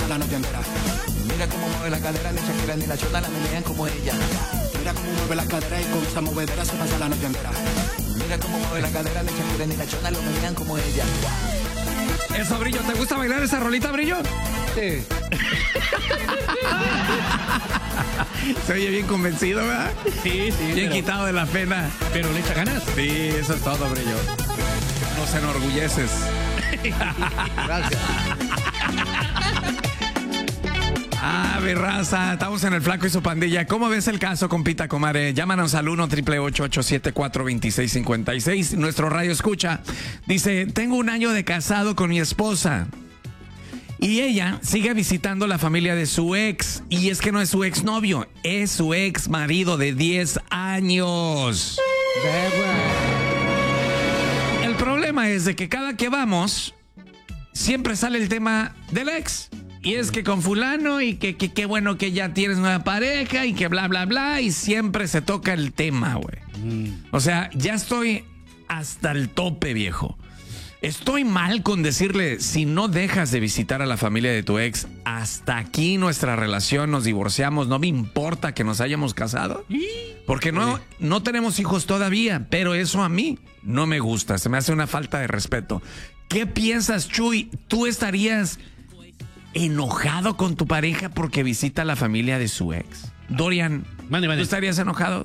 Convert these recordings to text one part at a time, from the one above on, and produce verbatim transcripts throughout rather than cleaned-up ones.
pasa la noche entera. Mira cómo mueve la cadera, ni Shakira ni la Chona la menean como ella. Mira cómo mueve la cadera y con esa movedera se pasa la noche entera. Mira cómo mueve la cadera, ni Shakira ni la Chona lo menean como ella. Eso, Brillo, ¿te gusta bailar esa rolita, Brillo? Sí. Se oye bien convencido, ¿verdad? Sí, sí. Bien pero, quitado de la pena. pero le echa ganas. Sí, eso es todo, Brillo. Nos enorgulleces. Gracias. Ah, mi raza, estamos en el Flaco y su pandilla. ¿Cómo ves el caso, compita, comare? Llámanos al uno, ocho ocho ocho, siete cuatro dos seis cinco seis. Nuestro radio escucha. Dice, tengo un año de casado con mi esposa. Y ella sigue visitando la familia de su ex. Y es que no es su ex novio, es su ex marido de diez años. El problema es de que cada que vamos, siempre sale el tema del ex. Y es que con fulano y que qué bueno que ya tienes nueva pareja y que bla, bla, bla. Y siempre se toca el tema, güey. Mm. O sea, ya estoy hasta el tope, viejo. Estoy mal con decirle, si no dejas de visitar a la familia de tu ex, hasta aquí nuestra relación, nos divorciamos, no me importa que nos hayamos casado. Porque no, no tenemos hijos todavía, pero eso a mí no me gusta, se me hace una falta de respeto. ¿Qué piensas, Chuy? ¿Tú estarías enojado con tu pareja porque visita a la familia de su ex? Dorian, Mande, mande. ¿tú estarías enojado?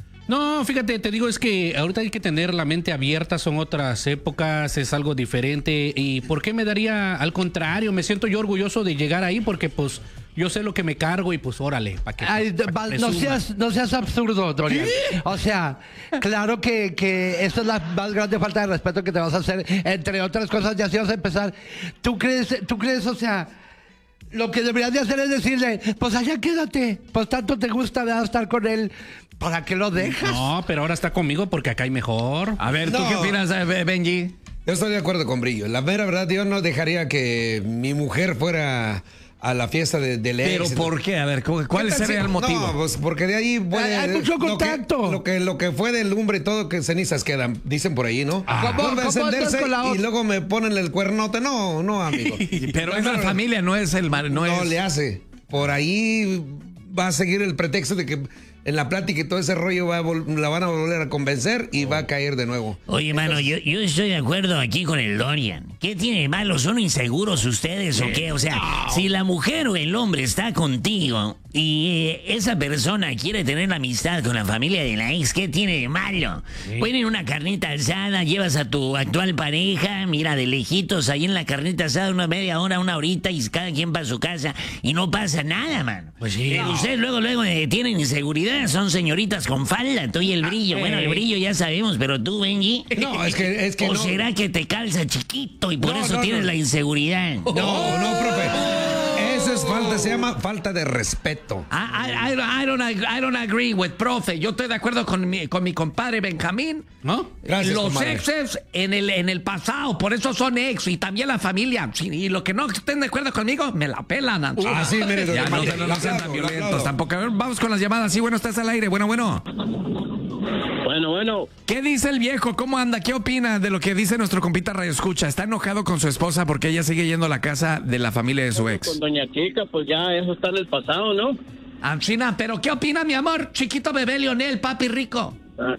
No, fíjate, te digo, es que ahorita hay que tener la mente abierta, son otras épocas, es algo diferente. ¿Y por qué me daría? Al contrario, me siento yo orgulloso de llegar ahí porque pues yo sé lo que me cargo y pues órale, para que, Ay, pa' que va, no, presuma. seas, no seas absurdo, Dorian. O sea, claro que, que esto es la más grande falta de respeto que te vas a hacer, entre otras cosas, ya si vas a empezar. ¿Tú crees, tú crees, o sea, lo que deberías de hacer es decirle, pues allá quédate, pues tanto te gusta ¿verdad? Estar con él, ¿para qué lo dejas? No, pero ahora está conmigo porque acá hay mejor. A ver, ¿tú No. qué opinas, eh, Benji? Yo estoy de acuerdo con Brillo. La mera verdad, yo no dejaría que mi mujer fuera a la fiesta de, del ex. ¿Pero por qué? A ver, ¿cuál ¿Qué tal sería si- el motivo? No, pues porque de ahí puede, Hay- hay mucho lo que- contacto. Lo que, lo que fue del lumbre y todo, que cenizas quedan, dicen por ahí, ¿no? ¿Cómo- Vuelve a cómo andas encenderse con la y otra? luego me ponen el cuernote. No, no, amigo. Pero es la familia, no es el mar, no, No, es. le hace. Por ahí va a seguir el pretexto de que en la plática y todo ese rollo va a vol- la van a volver a convencer y va a caer de nuevo. Oye, mano, yo, yo estoy de acuerdo aquí con el Dorian. ¿Qué tiene de malo? ¿Son inseguros ustedes o qué? O sea, si la mujer o el hombre está contigo y eh, esa persona quiere tener la amistad con la familia de la ex, ¿qué tiene de malo? Ponen una carnita asada, llevas a tu actual pareja, mira, de lejitos, ahí en la carnita asada, una media hora, una horita, y cada quien para su casa, y no pasa nada, mano. Pues sí. Eh, ustedes luego, luego eh, tienen inseguridad, son señoritas con falda, tú y el brillo. Bueno, el brillo ya sabemos, pero tú, Benji. No, es que, es que ¿O no. será que te calza chiquito y por No, eso no, tienes no. la inseguridad? No, no, profe. Eso es falta, se llama falta de respeto. I, I, I don't- I don't, ag- I don't agree with profe. Yo estoy de acuerdo con mi, con mi compadre Benjamín. ¿No? Gracias, Los comadre. exes en el, en el pasado, por eso son ex y también la familia. Sí, y los que no estén de acuerdo conmigo, me la pelan. Ah, sí, mire, Ya, no, mire, no, no lo sean aplaudo, tan lo violentos aplaudo. tampoco. A ver, vamos con las llamadas. Sí, bueno, estás al aire. Bueno, bueno. Bueno, bueno, ¿Qué dice el viejo? ¿Cómo anda? ¿Qué opina de lo que dice nuestro compita Radio Escucha? Está enojado con su esposa porque ella sigue yendo a la casa de la familia de su con ex. doña Kika, pues ya eso está en el pasado, ¿no? Anchina, ¿pero qué opina, mi amor? Chiquito bebé Leonel, papi rico. Ah.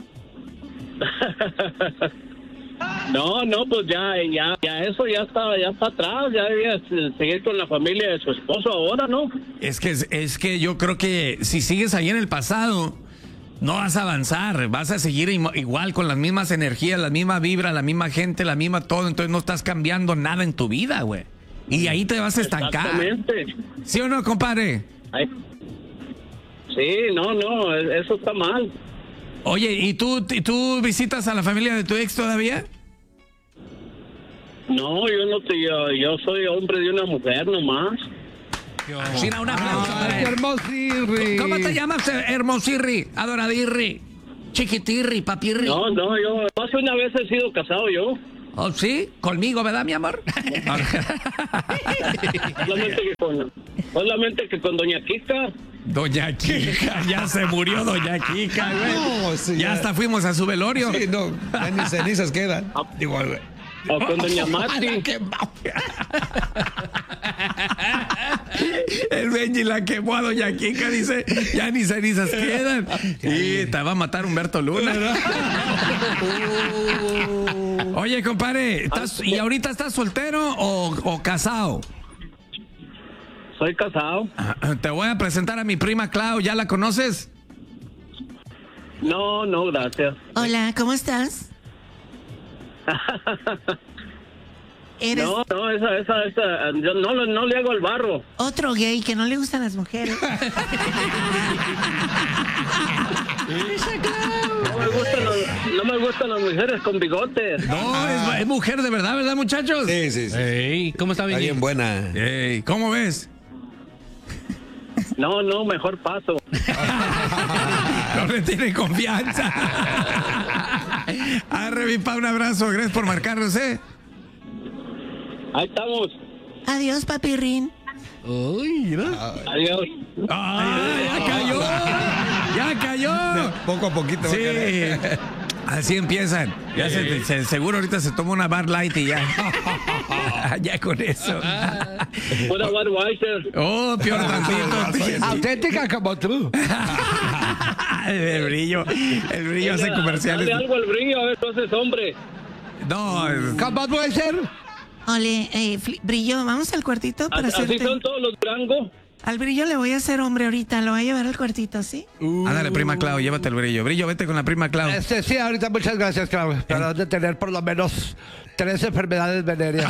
No, no, pues ya, ya, ya eso ya está, ya está atrás, ya debía se- seguir con la familia de su esposo ahora, ¿no? Es que, es que yo creo que si sigues ahí en el pasado, no vas a avanzar, vas a seguir im- igual con las mismas energías, la misma vibra, la misma gente, la misma todo, entonces no estás cambiando nada en tu vida, güey. Y ahí te vas a estancar. Exactamente. ¿Sí o no, compadre? Ay. Sí, no, no, e- eso está mal. Oye, ¿y tú, y tú visitas a la familia de tu ex todavía? No, yo no te, yo, yo soy hombre de una mujer nomás. China, un aplauso para Ay, él. hermosirri. ¿Cómo te llamas, eh, hermosirri, adoradirri, chiquitirri, papirri? No, no, yo más de una vez he sido casado yo. ¿Oh, sí? ¿Conmigo, verdad, mi amor? Solamente que con, solamente que con doña Kika. Doña Kika, ya se murió Doña Kika, güey. No, sí, ya ya. hasta fuimos a su velorio. Sí, no, ya ni cenizas quedan. Digo, O con doña Mati. Benji la quemó a Doña Kika, dice, ya ni cenizas quedan. Y te va a matar Humberto Luna. Oye, compadre, ¿estás, ¿y ahorita estás soltero o, o casado? Soy casado. Te voy a presentar a mi prima Clau, ¿ya la conoces? No, no, gracias. Hola, ¿cómo estás? Eres No, no, esa, esa, esa, yo no, le- no le hago el barro. otro gay que no le gustan las mujeres. No me gustan, los- no me gustan las mujeres con bigotes. No, es, es mujer de verdad, ¿verdad, muchachos? Sí, sí, sí. Ey, ¿cómo está Está Benji? bien buena. Ey, ¿cómo ves? No, no, mejor paso. No le tiene confianza. Arre, mi pa, un abrazo. Gracias por marcarnos, ¿eh? Ahí estamos. Adiós, papirrín. Uy, mira. Adiós. ¡Ah, ya cayó! ¡Ya cayó! Poco a poquito. va a Sí. caer. Así empiezan. Ya se, se- seguro ahorita se toma una Bar Light y ya. Ya con eso. Pura Budweiser. Oh, peor tantito. Auténtica como tú. El brillo. El brillo hace Oiga, comerciales. Dale algo al brillo, a ver, tú haces hombre. No, es- ¿Cómo puede ser? Ole, eh, Fli- Brillo, vamos al cuartito para Así hacerte... son todos los Durango. Al Brillo le voy a hacer hombre ahorita, lo voy a llevar al cuartito, ¿sí? ándale, prima Clau, llévate el brillo. Brillo, vete con la prima Clau. Este, sí, ahorita muchas gracias, Clau. Pero has de tener por lo menos tres enfermedades venéreas.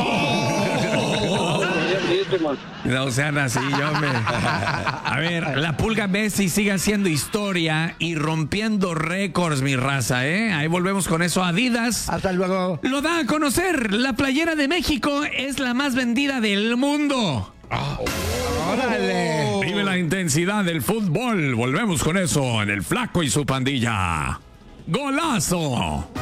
Bellísimo. No sean así, hombre. A ver, la Pulga Messi sigue haciendo historia y rompiendo récords, mi raza, ¿eh? Ahí volvemos con eso. Adidas Hasta luego. lo da a conocer. La playera de México es la más vendida del mundo. Órale. Vive la intensidad del fútbol. Volvemos con eso en El Flaco y su pandilla. ¡Golazo!